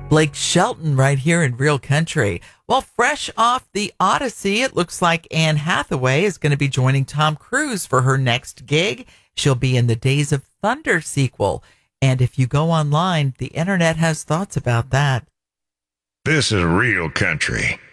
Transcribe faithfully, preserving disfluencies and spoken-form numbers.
Blake Shelton right here in Real Country. Well, fresh off the Odyssey, it looks like Anne Hathaway is going to be joining Tom Cruise for her next gig. She'll be in the Days of Thunder sequel. And if you go online, the internet has thoughts about that. This is Real Country.